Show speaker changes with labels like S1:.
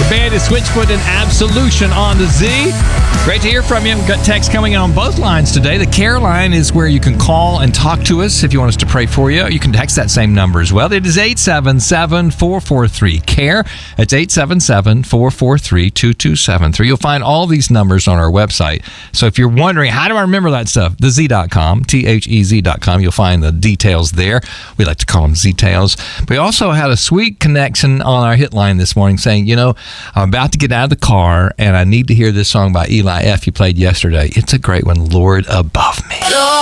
S1: band is Switchfoot and Absolution on the Z. Great to hear from you. We've got text coming in on both lines today. The care line is where you can call and talk to us if you want us to pray for you. You can text that same number as well. It is 877-443-CARE. It's 877-443-2273. You'll find all these numbers on our website. So if you're wondering, how do I remember that stuff? TheZ.com, THEZ.com. You'll find the details there. We like to call them Z-Tails. We also had a sweet connection on our hit line this morning saying, you know, I'm about to get out of the car and I need to hear this song by Eli F. you played yesterday. It's a great one, Lord Above Me.